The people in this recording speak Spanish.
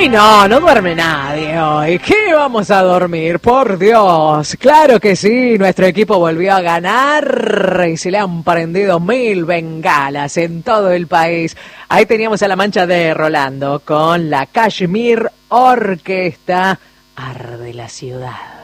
Y no duerme nadie hoy. ¿Qué vamos a dormir? Por Dios. Claro que sí, nuestro equipo volvió a ganar y se le han prendido 1000 bengalas en todo el país. Ahí teníamos a La Mancha de Rolando con la Kashmir Orquesta. Arde la ciudad.